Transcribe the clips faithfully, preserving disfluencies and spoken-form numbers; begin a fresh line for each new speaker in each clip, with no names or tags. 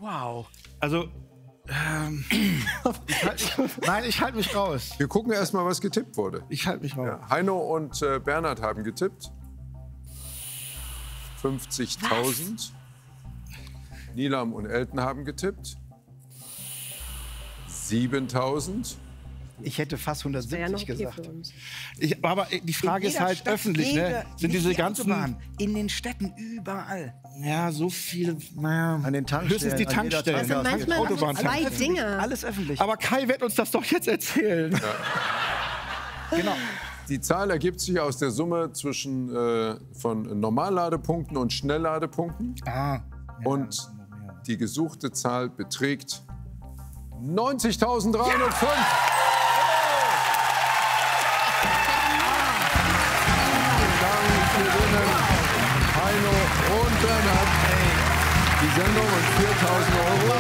Wow.
Also, ähm, ich halt, nein, ich halte mich raus.
Wir gucken erst mal, was getippt wurde.
Ich halte mich raus.
Ja, Heino und äh, Bernhard haben getippt. fünfzigtausend. Nilam und Elton haben getippt. siebentausend.
Ich hätte fast
Wäre ja noch
hundertsiebzig
okay
gesagt.
für uns.
Ich, aber die Frage
In
ist
jeder
halt
Stadt,
öffentlich,
jede-
ne? Sind
nicht
diese
die
ganzen,
Autobahn, in den Städten, überall.
ja, so viele, naja,
An den Tankstellen,
höchstens die
an jeder
Tankstellen,
Tankstelle.
Also manchmal
Autobahn.
zwei
Alles,
Dinge.
Alles öffentlich.
aber Kai wird uns das doch jetzt erzählen. Genau.
Die Zahl ergibt sich aus der Summe zwischen äh, von Normalladepunkten und Schnellladepunkten.
Ah,
Und die gesuchte Zahl beträgt neunzigtausenddreihundertfünf. Damit gewinnen Heino und Bernhard die Sendung und viertausend Euro.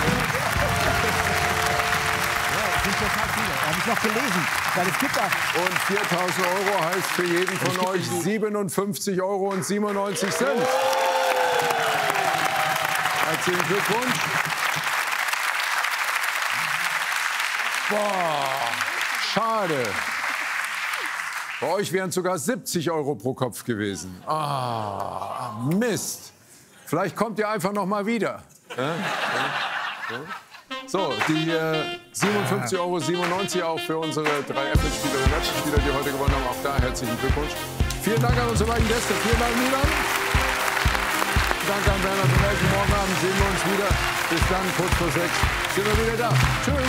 Habe ich noch gelesen. Weil es gibt da
Und viertausend Euro heißt für jeden von euch siebenundfünfzig Euro und siebenundneunzig Cent. Herzlichen Glückwunsch. Boah, schade. Bei euch wären es sogar siebzig Euro pro Kopf gewesen. Ah, Mist. Vielleicht kommt ihr einfach noch mal wieder. Ja? Ja? Ja? So, die äh, siebenundfünfzig Euro siebenundneunzig auch für unsere drei Apple-Spielerinnen und Apple-Spieler, die heute gewonnen haben. Auch da herzlichen Glückwunsch. Vielen Dank an unsere beiden Gäste. Vielen Dank, Milan. Danke an Bernhard und Elton. Morgen Abend sehen wir uns wieder. Bis dann, kurz vor sechs, sind wir wieder da. Tschüss.